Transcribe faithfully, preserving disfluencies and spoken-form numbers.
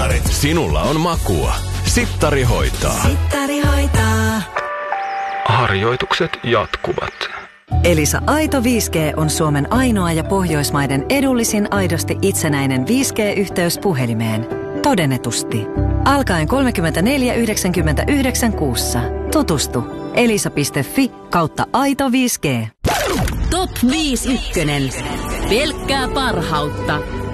Sittarit. Sinulla on makua. Sittari hoitaa. Sittari hoitaa. Harjoitukset jatkuvat. Elisa Aito viisi G on Suomen ainoa ja Pohjoismaiden edullisin aidosti itsenäinen viisi G-yhteys puhelimeen. Todennetusti. Alkaen kolmekymmentäneljä yhdeksänkymmentäyhdeksän kuussa. Tutustu. elisa piste fi kautta aito viisi G. Top viisi ykkönen. Pelkkää parhautta.